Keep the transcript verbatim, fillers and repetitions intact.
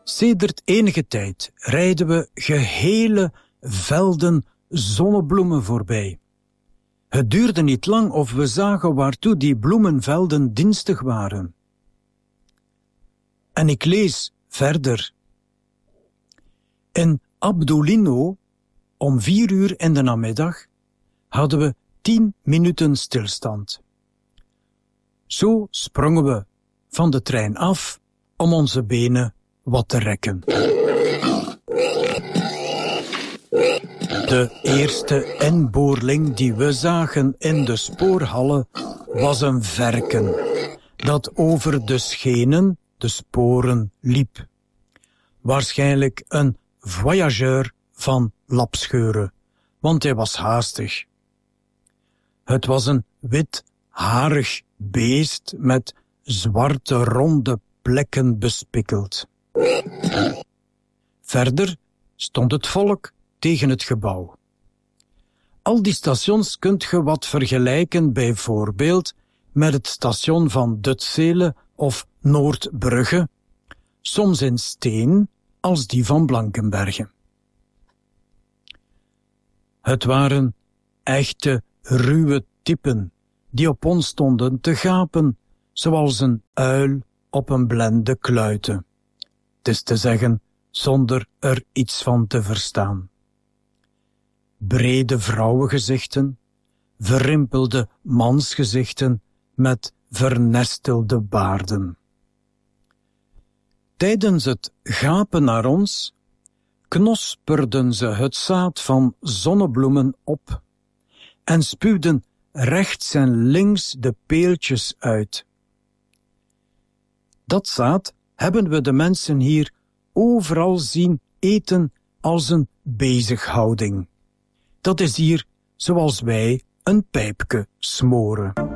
Sedert enige tijd rijden we gehele velden zonnebloemen voorbij. Het duurde niet lang of we zagen waartoe die bloemenvelden dienstig waren. En ik lees verder. In Abdulino, om vier uur in de namiddag, hadden we tien minuten stilstand. Zo sprongen we van de trein af om onze benen wat te rekken. De eerste inboorling die we zagen in de spoorhallen was een verken dat over de schenen, de sporen, liep. Waarschijnlijk een voyageur van Lapscheuren, want hij was haastig. Het was een witharig beest met zwarte ronde plekken bespikkeld. Verder stond het volk tegen het gebouw. Al die stations kunt ge wat vergelijken bijvoorbeeld met het station van Dutzele of Noordbrugge, soms in steen als die van Blankenberge. Het waren echte ruwe typen die op ons stonden te gapen, zoals een uil op een blende kluiten. Het is te zeggen, zonder er iets van te verstaan. Brede vrouwengezichten, verrimpelde mansgezichten met vernestelde baarden. Tijdens het gapen naar ons knosperden ze het zaad van zonnebloemen op en spuwden rechts en links de peeltjes uit. Dat zaad hebben we de mensen hier overal zien eten als een bezighouding. Dat is hier zoals wij een pijpje smoren.